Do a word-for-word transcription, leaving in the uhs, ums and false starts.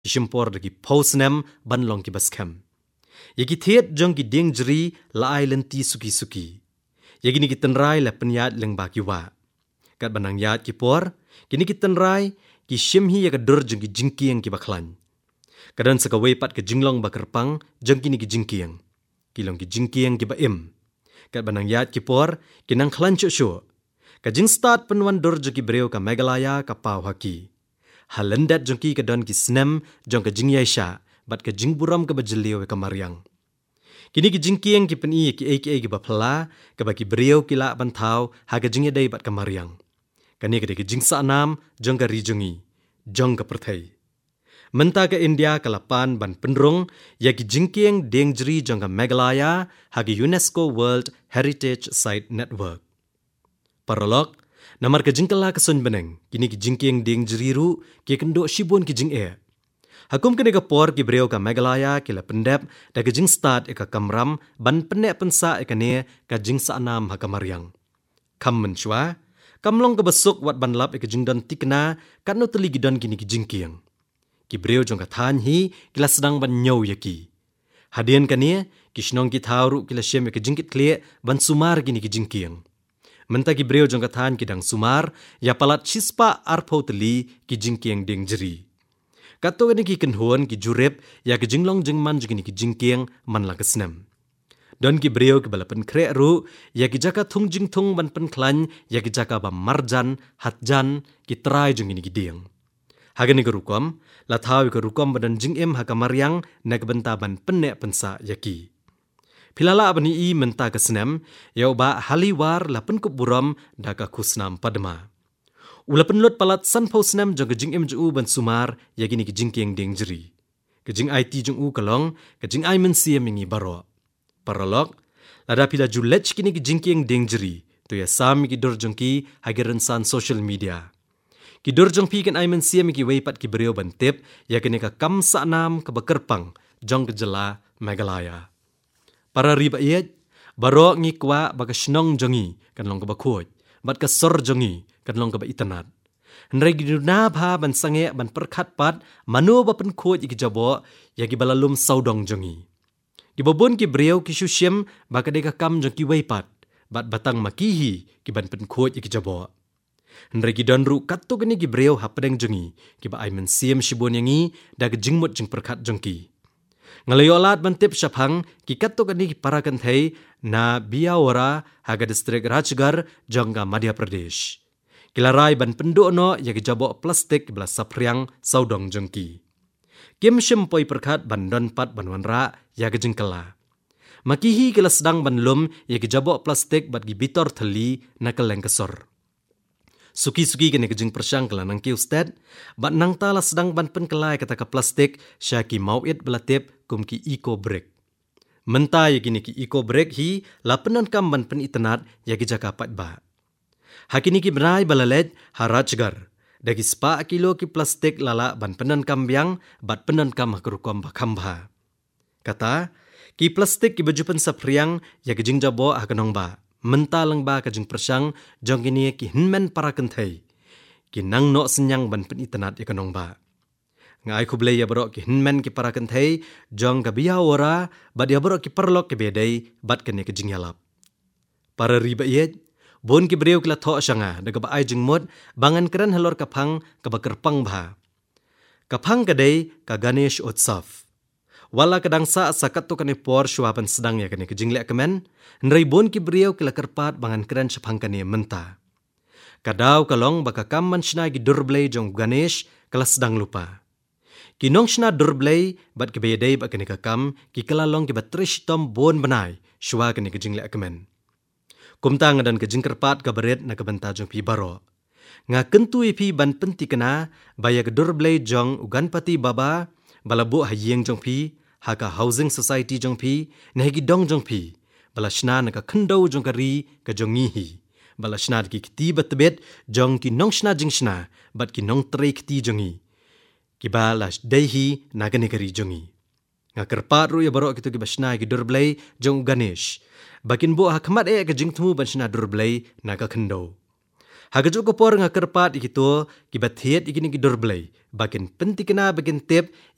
Shimpor dagi Posnem banlong ki baskem. Yagi thiet jong ki ding jri la island ti suki-suki. Yagi ni ki tenrai la penyat leng ba ki wa. Kat banang yat ki por, kini ki tenrai ki shimhi yaga dur jong ki jingkiang ki baklan. Kadan sakawai pat ke jinglong bakerpang jong kini ki jingkiang. Kilong ki jingkiang ki ba im. Kat banang yat ki por, kinang klan syuk-syuk. Ka jing start penwan dur jong ki breu ka Meghalaya ka pau haki. Halendat jong ki kadon ki snem jong ka jing yaisha, bat ka jing buram ka bajeliu ka mariang. Kini ki jing kieng ki peni ki aka ki bapla, ka ba ki breu ki la bantau, ha ka jing yadai bat ka mariang. Kani ka ki jing sa nam jong ka rijongi, jong ka perthai. Menta ka India ka lapan ban penrung, ya ki jing kieng deng jri jong ka Meghalaya, ha ki UNESCO World Heritage Site Network. Paralog, namar ka jingkala ka sun beneng, kini ki jingkieng ding jiriru, ki kendo shibun ki jing e. Hakum kini ka por ki breu ka Meghalaya ki la pendep, da ka jing start e ka kamram, ban penek pensa e ka ne ka jing sa anam ha ka mariang. Kam menchua, kamlong ka besuk wat ban lap e ka jing don tikna, kat no teli gidon kini ki jingkieng. Ki breu jong ka than hi, ki la sedang ban nyau yaki. Hadian ka ne, ki shnong ki thauru ki la shem e ka jingkit kle, ban sumar kini ki jingkieng. Menta ki breu jong kathan ki dang sumar, ya palat shispa arpo teli ki jingkieng ding jeri. Kato gani ki kenhuan ki jurep, ya ki jinglong jingman jengini ki jingkieng man lang kesnem. Don ki breu ki balapan krek ru, ya ki jaka thung jing thung ban pen klan, ya ki jaka ba marjan, hatjan, ki terai jengini ki dieng. Hagani ke rukom, la thawi ke rukom badan jing em haka mariang, na kebenta ban penek pensa yaki. Pilala abani i menta kesnem, yau ba haliwar la penkup buram daka kusnam padma. Ula penlut palat san pau snem jong kejing em ju ban sumar, ya gini kejing kieng ding jeri. Kejing I T jong u kalong, kejing I mensia mingi baro. Paralog, lada pila ju lech kini kejing kieng ding jeri, tu ya sami ki dur jong ki hagiran san social media. Ki dur jong pi kan I mensia mingi weipat ki breu ban tip, ya kini ka kam sa nam ka bakerpang, jong kejela Meghalaya. Para riba iet, baro ngi kwa baka shnong jongi kan long ka bakhoj, bat ka sor jongi kan long ka ba itanat. Nrei giduna bha ban sange ban perkhat pat manu ba pen khoj iki jabo ya ki balalum saudong jongi. Ki babon ki breu ki shushim baka deka kam jong ki weipat, bat batang makihi ki ban pen khoj iki jabo. Nrei gidon ru katto gani ki breu ha pedeng jongi, ki ba ai men siem shibon yangi da ka jingmut jing perkhat jongki. Ngalayolat bantip syapang ki kato kani parakan thai na Biawara haga distrik Rajgarh jongga Madhya Pradesh. Kilarai ban penduk no ya ki jabok plastik bela sapriang saudong jongki. Kim shim poi perkhat ban don pat ban wanra ya ki jengkala. Makihi kila sedang ban lum ya ki jabok plastik bat ki bitor thali na keleng kesor. Suki-suki kini kejing persyang kala nang kiu sted, bat nang tala sedang ban pen kelai kata ka plastik, syaki mauit belatip kum ki eco brick. Menta ya kini ki eco brick hi, la penan kam ban pen itanat ya ki jaka pat ba. Hakini ki benai balalet ha Rajgarh, dagi spa kilo ki plastik lala ban penan kam biang, bat penan kam hakerukom bakamba. Kata, ki plastik ki baju pen sapriang ya ki jing jabo hakanong ba. Menta lang ba kajing persyang jong kini ki hinmen para kentai. Ki nang no senyang ban pen itanat ikanong ba. Ngai kublay ya barok ki hinmen ki para kentai jong ka Biawara bat ya barok ki perlok ki bedai bat kene kajing yalap. Para riba iet, bon ki breu kila thok syanga daga ba ai jing mut bangan keren halor kapang ka bakerpang ba. Kapang kadai ka Ganesh Utsav. Wala kadang sa sakat tu kani por syuapan sedang ya kani kejing lek kemen, nrei bon ki breu kila kerpat bangan keren syapang kani menta. Kadau kalong baka kam man syna gi durblay jong Ganesh kala sedang lupa. Kinong syna durblay bat kebedai bak kani kakam ki kala long ki batrish tom bon benai syua kani kejing lek kemen. Kumtang dan kejing kerpat kabaret na kabenta jong pi baro. Nga kentu ipi ban penti kena baya ke durblay jong uganpati baba balabu hayeng jong pi haka housing society jong pi nehgi dong jong pi bala shna na ka khndo jong kari ka jong ngihi bala shna ki kti batbet jong ki nong shna jing shna bat ki nong tre kti jongi ki bala dehi na gani kari jongi nga kerpat ru ya barok kitu ki basna ki durblay jong Ganesh bakin bo hakmat e ka jing tmu ban shna durblay na ka khndo hagajuk ko por nga kerpat ikito ki bathiet ikini ki durblay bakin pentikena bakin tip